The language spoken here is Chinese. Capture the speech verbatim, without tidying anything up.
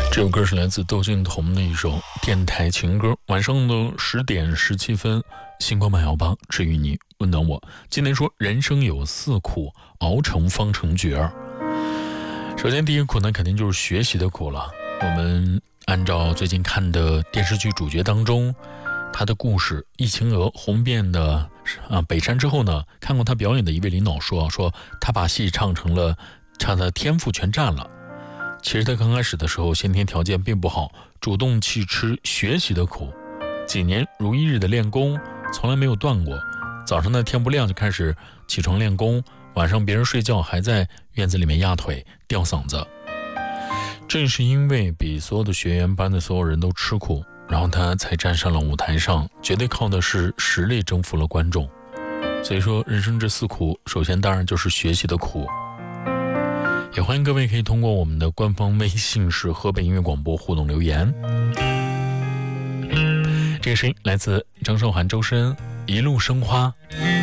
这首歌是来自窦靖童的一首电台情歌。晚上的十点十七分，星光慢摇吧，治愈你，温暖我。今天说人生有四苦，熬成方成诀儿。首先第一个苦呢，肯定就是学习的苦了。我们按照最近看的电视剧主角当中他的故事，易晴娥红遍的啊北山之后呢，看过他表演的一位领导说说他把戏唱成了他的天赋全占了。其实他刚开始的时候先天条件并不好，主动去吃学习的苦，几年如一日的练功，从来没有断过。早上的天不亮就开始起床练功，晚上别人睡觉还在院子里面压腿吊嗓子。正是因为比所有的学员班的所有人都吃苦，然后他才站上了舞台上，绝对靠的是实力征服了观众。所以说人生这四苦，首先当然就是学习的苦。也欢迎各位可以通过我们的官方微信是河北音乐广播互动留言。这个声音来自张韶涵周深，一路生花。